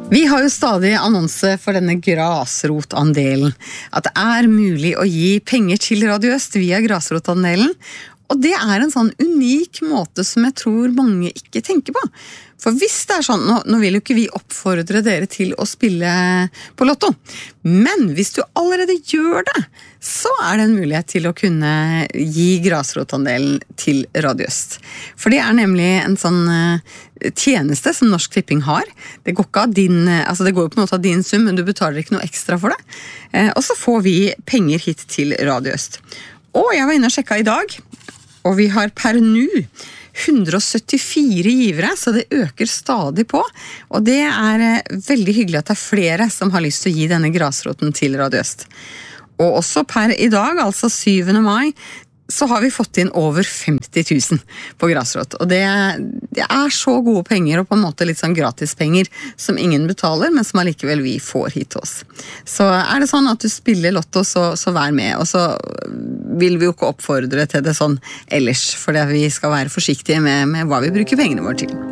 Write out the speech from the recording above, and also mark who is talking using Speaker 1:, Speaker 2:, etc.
Speaker 1: Vi har jo stadig annonse for denne grasrotandelen, at det mulig å gi penger til Radio Øst via grasrotandelen, og det en sånn unik måte som jeg tror mange ikke tenker på. For hvis det sånn, nå vil jo ikke vi oppfordre dere til å spille på lotto, men hvis du allerede gjør det, så det en mulighet til å kunne gi grasrotandelen til Radio Øst. For det nemlig en sånn tjeneste som Norsk Tipping har. Det går ikke av din, altså det går jo på en måte av din sum, men du betaler ikke noe ekstra for det. Og så får vi penger hit til Radio Øst. Og jeg var inne og sjekket i dag, og vi har per nå 174 givere, så det øker stadig på. Og det veldig hyggelig at det flere som har lyst til å gi denne grasroten til Radio Øst. Og også per i dag, altså 7. mai, så har vi fått inn over 50 000 på grasrot. Og det så gode penger, og på en måte litt sånn gratispenger, som ingen betaler, men som allikevel vi får hit til oss. Så det sånn at du spiller lotto, så vær med. Og så vil vi jo ikke oppfordre til det sånn ellers, fordi vi skal være forsiktige med hva vi bruker pengene våre til.